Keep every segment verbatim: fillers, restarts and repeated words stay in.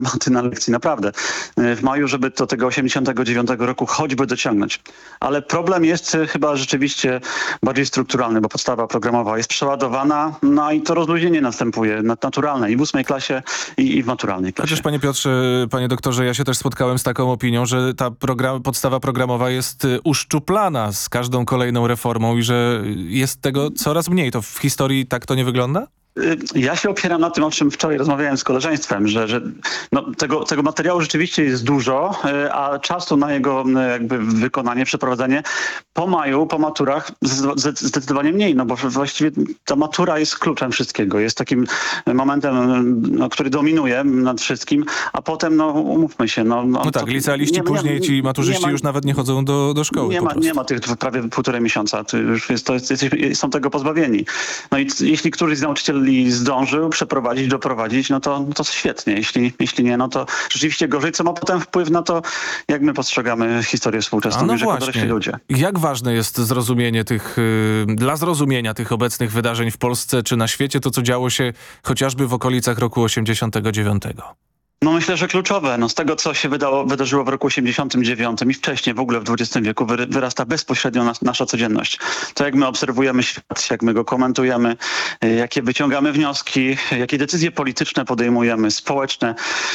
maty na lekcji, naprawdę. W maju, żeby do tego osiemdziesiątego dziewiątego roku choćby dociągnąć. Ale problem jest chyba rzeczywiście bardziej strukturalny, bo podstawa programowa jest przeładowana, no i to rozluźnienie następuje naturalne i w ósmej klasie i, i w maturalnej klasie. Chociaż panie Piotrze, panie doktorze, ja się też spotkałem z taką opinią, że ta program, podstawa programowa jest uszczuplana z każdą kolejną reformą i że jest tego coraz mniej. To w historii tak to nie wygląda? Ja się opieram na tym, o czym wczoraj rozmawiałem z koleżeństwem, że, że no, tego, tego materiału rzeczywiście jest dużo, a czasu na jego jakby wykonanie, przeprowadzenie po maju, po maturach zdecydowanie mniej, no bo właściwie ta matura jest kluczem wszystkiego, jest takim momentem, no, który dominuje nad wszystkim, a potem, no umówmy się. No, no, no tak, to, licealiści nie, później, nie, ci maturzyści ma, już nawet nie chodzą do, do szkoły. Nie ma, nie ma tych prawie półtorej miesiąca, to już jest, to jest, są tego pozbawieni. No i jeśli któryś z nauczycieli zdążył przeprowadzić, doprowadzić, no to, no to świetnie. Jeśli, jeśli nie, no to rzeczywiście gorzej, co ma potem wpływ na to, jak my postrzegamy historię współczesną, no już jako dorośli ludzie. Jak ważne jest zrozumienie tych, yy, dla zrozumienia tych obecnych wydarzeń w Polsce czy na świecie, to co działo się chociażby w okolicach roku osiemdziesiątego dziewiątego? No myślę, że kluczowe. No z tego, co się wydało, wydarzyło w roku osiemdziesiątym dziewiątym i wcześniej w ogóle w dwudziestym wieku wy, wyrasta bezpośrednio nas, nasza codzienność. To jak my obserwujemy świat, jak my go komentujemy, jakie wyciągamy wnioski, jakie decyzje polityczne podejmujemy, społeczne.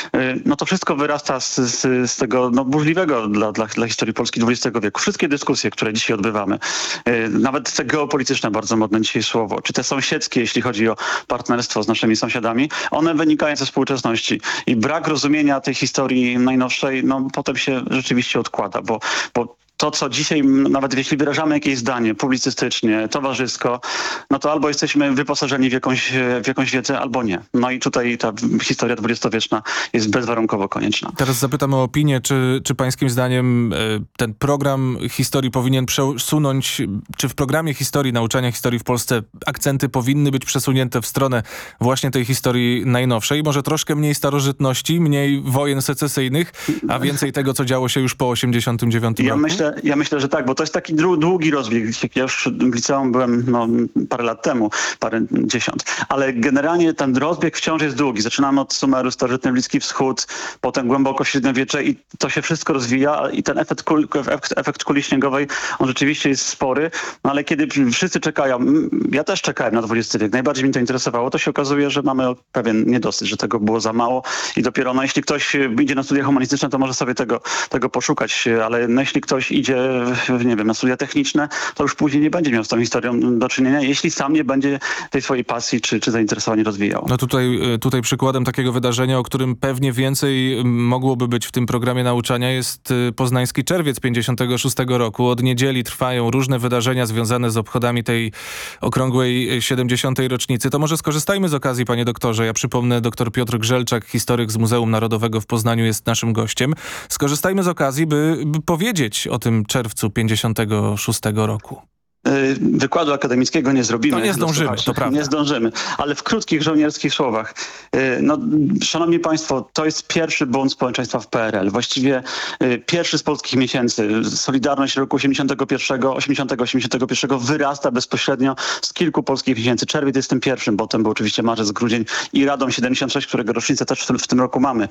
No to wszystko wyrasta z, z, z tego no, burzliwego dla, dla, dla historii Polski dwudziestego wieku. Wszystkie dyskusje, które dzisiaj odbywamy, nawet te geopolityczne, bardzo modne dzisiaj słowo, czy te sąsiedzkie, jeśli chodzi o partnerstwo z naszymi sąsiadami, one wynikają ze współczesności i brak Brak rozumienia tej historii najnowszej, no potem się rzeczywiście odkłada, bo, bo to, co dzisiaj, nawet jeśli wyrażamy jakieś zdanie publicystycznie, towarzysko, no to albo jesteśmy wyposażeni w jakąś, w jakąś wiedzę, albo nie. No i tutaj ta historia dwudziestowieczna jest bezwarunkowo konieczna. Teraz zapytam o opinię, czy, czy pańskim zdaniem ten program historii powinien przesunąć, czy w programie historii, nauczania historii w Polsce akcenty powinny być przesunięte w stronę właśnie tej historii najnowszej? Może troszkę mniej starożytności, mniej wojen secesyjnych, a więcej tego, co działo się już po osiemdziesiątym dziewiątym ja roku? Myślę, Ja myślę, że tak, bo to jest taki długi rozbieg. Ja już w liceum byłem no, parę lat temu, parę dziesiąt, ale generalnie ten rozbieg wciąż jest długi. Zaczynamy od Sumeru, starożytny Bliski Wschód, potem głęboko średniowiecze i to się wszystko rozwija i ten efekt, kul, efekt kuli śniegowej, on rzeczywiście jest spory, no ale kiedy wszyscy czekają, ja też czekałem na dwudziesty wiek, najbardziej mnie to interesowało, to się okazuje, że mamy pewien niedosyt, że tego było za mało i dopiero, no jeśli ktoś idzie na studia humanistyczne, to może sobie tego, tego poszukać, ale no, jeśli ktoś idzie, nie wiem, na studia techniczne, to już później nie będzie miał z tą historią do czynienia, jeśli sam nie będzie tej swojej pasji czy, czy zainteresowania rozwijał. No tutaj, tutaj przykładem takiego wydarzenia, o którym pewnie więcej mogłoby być w tym programie nauczania, jest poznański czerwiec pięćdziesiątego szóstego roku. Od niedzieli trwają różne wydarzenia związane z obchodami tej okrągłej siedemdziesiątej rocznicy. To może skorzystajmy z okazji, panie doktorze. Ja przypomnę, doktor Piotr Grzelczak, historyk z Muzeum Narodowego w Poznaniu, jest naszym gościem. Skorzystajmy z okazji, by, by powiedzieć o tym czerwcu pięćdziesiątego szóstego roku. Wykładu akademickiego nie zrobimy. To nie zdążymy, to prawda. Nie zdążymy, ale w krótkich żołnierskich słowach. No, szanowni państwo, to jest pierwszy bunt społeczeństwa w P R L. Właściwie pierwszy z polskich miesięcy. Solidarność roku osiemdziesiątego pierwszego, osiemdziesiątego, osiemdziesiątego pierwszego wyrasta bezpośrednio z kilku polskich miesięcy. Czerwiec jest tym pierwszym, potem był oczywiście marzec, grudzień i Radom siedemdziesiąt sześć, którego rocznicę też w tym roku mamy.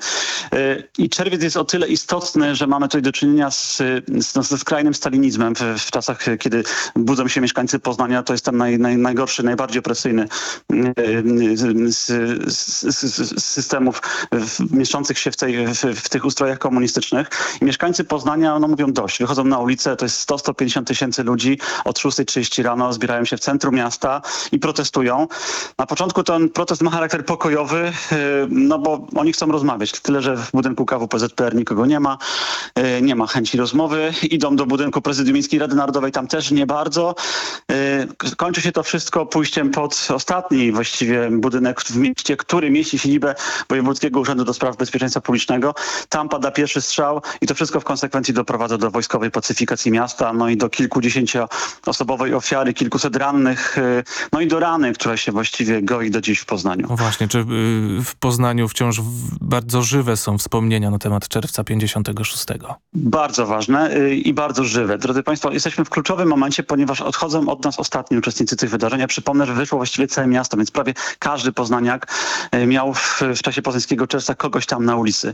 I czerwiec jest o tyle istotny, że mamy tutaj do czynienia z, z, ze skrajnym stalinizmem w, w czasach, kiedy budzą się mieszkańcy Poznania, to jest ten naj, naj, najgorszy, najbardziej opresyjny z, z, z systemów mieszczących się w, tej, w, w tych ustrojach komunistycznych. I mieszkańcy Poznania no, mówią dość. Wychodzą na ulicę, to jest sto do stu pięćdziesięciu tysięcy ludzi. Od szóstej trzydzieści rano zbierają się w centrum miasta i protestują. Na początku ten protest ma charakter pokojowy, no bo oni chcą rozmawiać. Tyle, że w budynku K W P Z P R nikogo nie ma. Nie ma chęci rozmowy. Idą do budynku Prezydium Miejskiej Rady Narodowej, tam też nie bardzo. Kończy się to wszystko pójściem pod ostatni właściwie budynek w mieście, który mieści siedzibę Wojewódzkiego Urzędu do Spraw Bezpieczeństwa Publicznego. Tam pada pierwszy strzał i to wszystko w konsekwencji doprowadza do wojskowej pacyfikacji miasta, no i do kilkudziesięcioosobowej ofiary, kilkuset rannych, no i do rany, która się właściwie goi do dziś w Poznaniu. No właśnie, czy w Poznaniu wciąż bardzo żywe są wspomnienia na temat czerwca pięćdziesiątego szóstego? Bardzo ważne i bardzo żywe. Drodzy państwo, jesteśmy w kluczowym momencie, ponieważ odchodzą od nas ostatni uczestnicy tych wydarzeń. Ja przypomnę, że wyszło właściwie całe miasto, więc prawie każdy poznaniak miał w, w czasie poznańskiego czerwca kogoś tam na ulicy.